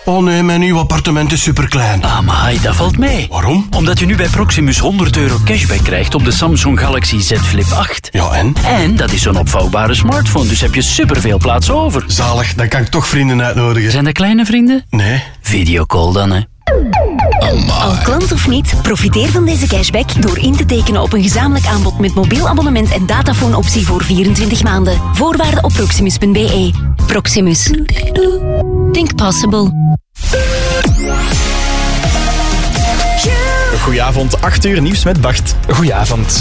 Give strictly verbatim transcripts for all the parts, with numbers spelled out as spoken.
Oh nee, mijn nieuw appartement is superklein. Amai, dat valt mee. Waarom? Omdat je nu bij Proximus honderd euro cashback krijgt op de Samsung Galaxy Z Flip acht. Ja, en? En dat is zo'n opvouwbare smartphone, dus heb je superveel plaats over. Zalig, dan kan ik toch vrienden uitnodigen. Zijn dat kleine vrienden? Nee. Videocall dan, hè. Al klant of niet, profiteer van deze cashback door in te tekenen op een gezamenlijk aanbod met mobiel abonnement en datafoon-optie voor vierentwintig maanden. Voorwaarden op proximus punt b e. Proximus. Think possible. Goedenavond, acht uur nieuws met Bart. Goedenavond.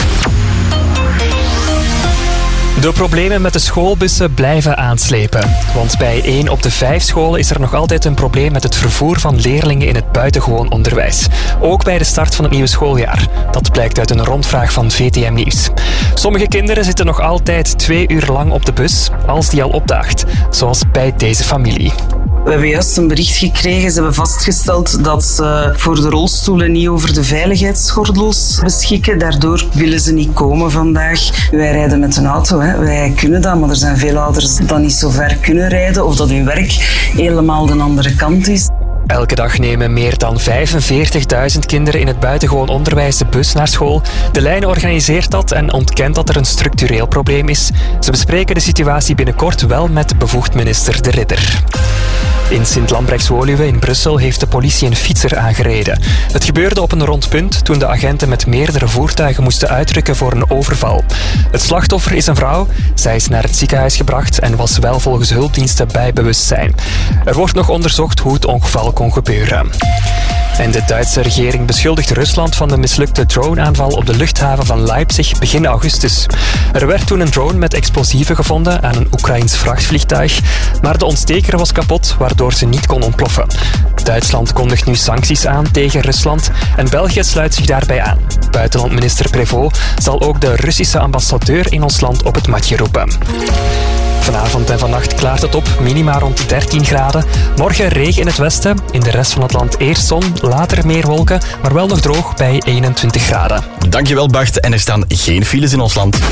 De problemen met de schoolbussen blijven aanslepen. Want bij één op de vijf scholen is er nog altijd een probleem met het vervoer van leerlingen in het buitengewoon onderwijs. Ook bij de start van het nieuwe schooljaar. Dat blijkt uit een rondvraag van V T M Nieuws. Sommige kinderen zitten nog altijd twee uur lang op de bus, als die al opdaagt. Zoals bij deze familie. We hebben juist een bericht gekregen. Ze hebben vastgesteld dat ze voor de rolstoelen niet over de veiligheidsgordels beschikken. Daardoor willen ze niet komen vandaag. Wij rijden met een auto, hè. Wij kunnen dat, maar er zijn veel ouders die niet zo ver kunnen rijden of dat hun werk helemaal de andere kant is. Elke dag nemen meer dan vijfenveertigduizend kinderen in het buitengewoon onderwijs de bus naar school. De lijn organiseert dat en ontkent dat er een structureel probleem is. Ze bespreken de situatie binnenkort wel met bevoegd minister De Ridder. In Sint-Lambrechts-Woluwe in Brussel heeft de politie een fietser aangereden. Het gebeurde op een rondpunt toen de agenten met meerdere voertuigen moesten uitrukken voor een overval. Het slachtoffer is een vrouw. Zij is naar het ziekenhuis gebracht en was wel volgens hulpdiensten bij bewustzijn. Er wordt nog onderzocht hoe het ongeval kon gebeuren. En de Duitse regering beschuldigt Rusland van de mislukte droneaanval op de luchthaven van Leipzig begin augustus. Er werd toen een drone met explosieven gevonden aan een Oekraïns vrachtvliegtuig, maar de ontsteker was kapot, waardoor ze niet kon ontploffen. Duitsland kondigt nu sancties aan tegen Rusland en België sluit zich daarbij aan. Buitenlandminister Prévost zal ook de Russische ambassadeur in ons land op het matje roepen. Vanavond en vannacht klaart het op, minima rond dertien graden. Morgen regen in het westen, in de rest van het land eerst zon, later meer wolken, maar wel nog droog bij eenentwintig graden. Dankjewel Bart, en er staan geen files in ons land.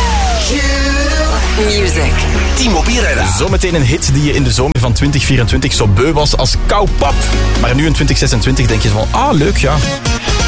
Music. T-Mobile Rijden. Zometeen een hit die je in de zomer van twintig vierentwintig zo beu was als koupap. Maar nu in twintig zesentwintig denk je van, ah leuk ja.